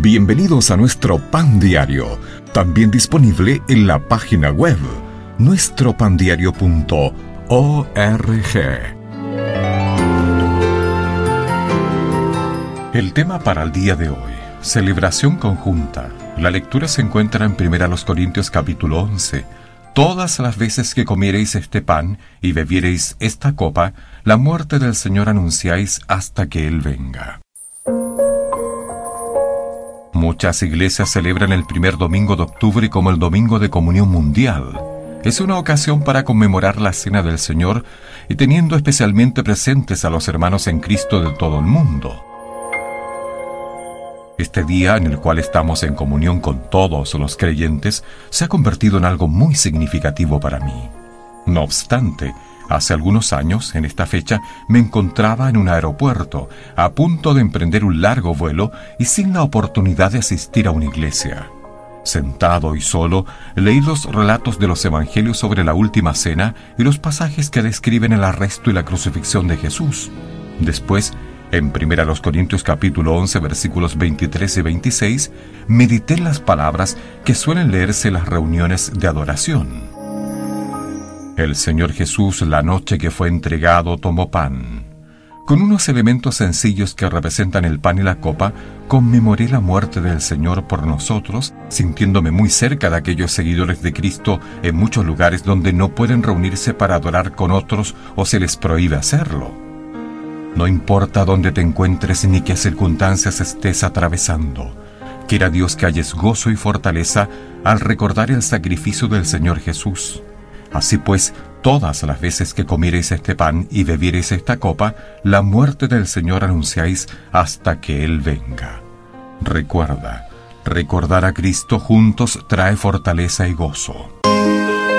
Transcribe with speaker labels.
Speaker 1: Bienvenidos a nuestro Pan Diario, también disponible en la página web nuestropandiario.org. El tema para el día de hoy: celebración conjunta. La lectura se encuentra en 1 Corintios capítulo 11. Todas las veces que comiereis este pan y bebiereis esta copa, la muerte del Señor anunciáis hasta que Él venga. Muchas iglesias celebran el primer domingo de octubre como el Domingo de Comunión Mundial. Es una ocasión para conmemorar la Cena del Señor y teniendo especialmente presentes a los hermanos en Cristo de todo el mundo. Este día, en el cual estamos en comunión con todos los creyentes, se ha convertido en algo muy significativo para mí. No obstante, hace algunos años, en esta fecha, me encontraba en un aeropuerto, a punto de emprender un largo vuelo y sin la oportunidad de asistir a una iglesia. Sentado y solo, leí los relatos de los evangelios sobre la última cena y los pasajes que describen el arresto y la crucifixión de Jesús. Después, en 1 Corintios capítulo 11, versículos 23 y 26, medité en las palabras que suelen leerse en las reuniones de adoración. El Señor Jesús, la noche que fue entregado, tomó pan. Con unos elementos sencillos que representan el pan y la copa, conmemoré la muerte del Señor por nosotros, sintiéndome muy cerca de aquellos seguidores de Cristo en muchos lugares donde no pueden reunirse para adorar con otros o se les prohíbe hacerlo. No importa dónde te encuentres ni qué circunstancias estés atravesando, quiera Dios que halles gozo y fortaleza al recordar el sacrificio del Señor Jesús. Así pues, todas las veces que comiereis este pan y bebiereis esta copa, la muerte del Señor anunciáis hasta que Él venga. Recuerda, recordar a Cristo juntos trae fortaleza y gozo.